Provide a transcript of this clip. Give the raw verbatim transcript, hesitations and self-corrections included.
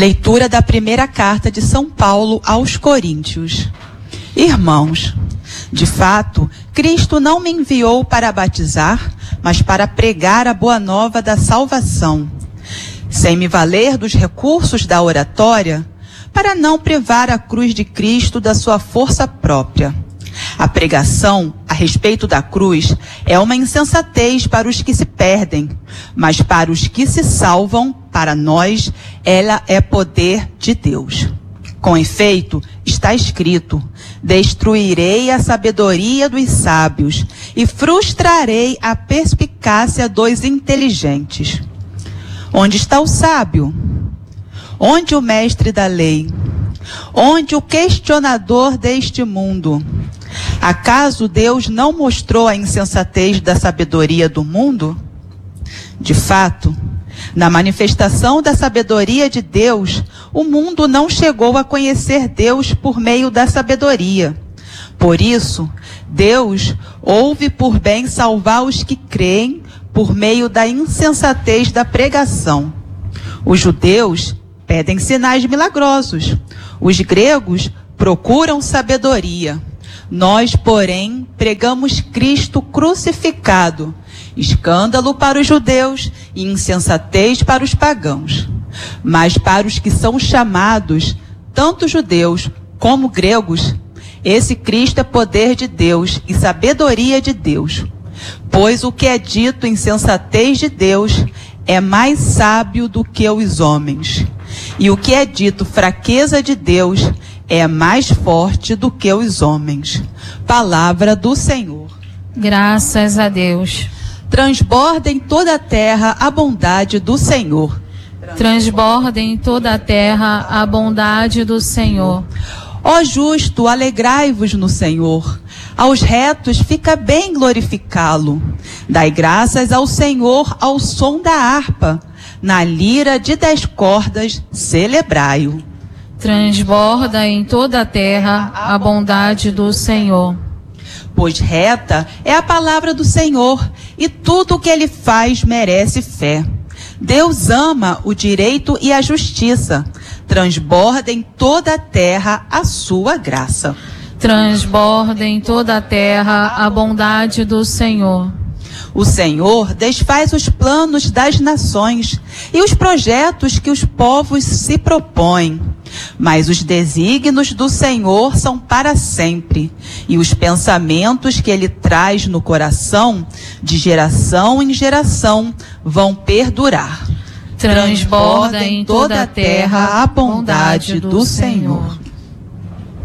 Leitura da primeira carta de São Paulo aos Coríntios. Irmãos, de fato, Cristo não me enviou para batizar, mas para pregar a boa nova da salvação, sem me valer dos recursos da oratória, para não privar a cruz de Cristo da sua força própria. A pregação a respeito da cruz é uma insensatez para os que se perdem, mas para os que se salvam, para nós, ela é poder de Deus. Com efeito, está escrito: destruirei a sabedoria dos sábios e frustrarei a perspicácia dos inteligentes. Onde está o sábio? Onde o mestre da lei? Onde o questionador deste mundo? Acaso Deus não mostrou a insensatez da sabedoria do mundo? De fato, na manifestação da sabedoria de Deus, o mundo não chegou a conhecer Deus por meio da sabedoria. Por isso, Deus houve por bem salvar os que creem por meio da insensatez da pregação. Os judeus pedem sinais milagrosos. Os gregos procuram sabedoria. Nós, porém, pregamos Cristo crucificado, escândalo para os judeus e insensatez para os pagãos. Mas para os que são chamados, tanto judeus como gregos, esse Cristo é poder de Deus e sabedoria de Deus. Pois o que é dito insensatez de Deus é mais sábio do que os homens. E o que é dito fraqueza de Deus é mais forte do que os homens. Palavra do Senhor. Graças a Deus. Transborda em toda a terra a bondade do Senhor. Transborda em toda a terra a bondade do Senhor. Ó justo, alegrai-vos no Senhor. Aos retos fica bem glorificá-lo. Dai graças ao Senhor ao som da harpa. Na lira de dez cordas, celebrai-o. Transborda em toda a terra a bondade do Senhor. Pois reta é a palavra do Senhor, e tudo o que ele faz merece fé. Deus ama o direito e a justiça. Transborda em toda a terra a sua graça. Transborda em toda a terra a bondade do Senhor. O Senhor desfaz os planos das nações e os projetos que os povos se propõem. Mas os desígnios do Senhor são para sempre, e os pensamentos que ele traz no coração, de geração em geração, vão perdurar. Transborda em toda a terra a bondade do Senhor.